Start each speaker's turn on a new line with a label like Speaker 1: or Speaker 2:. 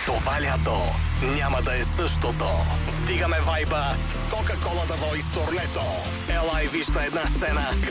Speaker 1: Това лято няма да е същото. Вдигаме вайба с Кока-Кола The Voice турнето. Ела и виж на една сцена